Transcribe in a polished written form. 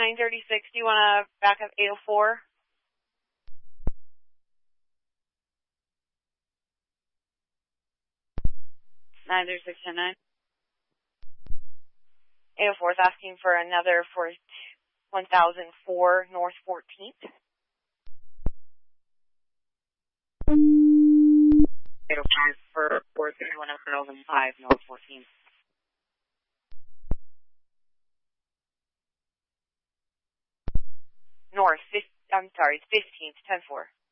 936, do you want to back up 804? Nine 804 is asking for another for 1004 North 14th. 805 for 1005 North 14th. North, it's 15th, 10-4.